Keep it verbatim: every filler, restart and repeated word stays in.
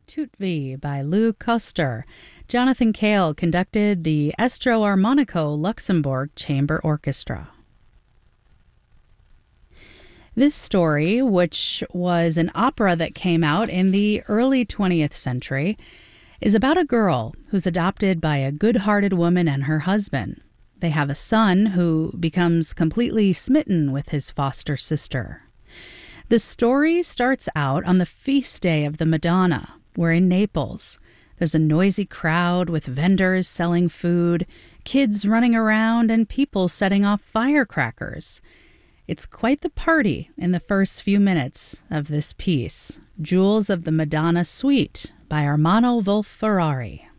Toute Vie by Lou Koster. Jonathan Cale conducted the Estro Armonico Luxembourg Chamber Orchestra. This story, which was an opera that came out in the early twentieth century, is about a girl who's adopted by a good-hearted woman and her husband. They have a son who becomes completely smitten with his foster sister. The story starts out on the feast day of the Madonna. We're in Naples. There's a noisy crowd with vendors selling food, kids running around, and people setting off firecrackers. It's quite the party in the first few minutes of this piece, Jewels of the Madonna Suite by Armando Wolf-Ferrari.